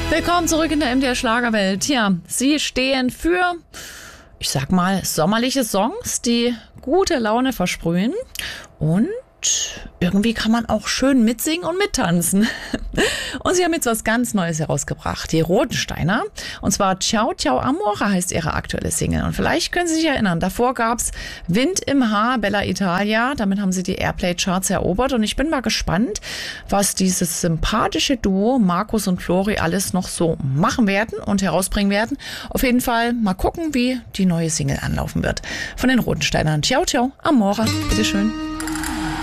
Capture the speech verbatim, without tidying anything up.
Willkommen zurück in der M D R Schlagerwelt. Ja, sie stehen für, ich sag mal, sommerliche Songs, die gute Laune versprühen. Und irgendwie kann man auch schön mitsingen und mittanzen. Und sie haben jetzt was ganz Neues herausgebracht, die Rodensteiner. Und zwar Ciao Ciao Amore heißt ihre aktuelle Single. Und vielleicht können Sie sich erinnern, davor gab's Wind im Haar, Bella Italia. Damit haben sie die Airplay-Charts erobert. Und ich bin mal gespannt, was dieses sympathische Duo Markus und Flori alles noch so machen werden und herausbringen werden. Auf jeden Fall mal gucken, wie die neue Single anlaufen wird. Von den Rodensteinern. Ciao Ciao Amore. Bitteschön.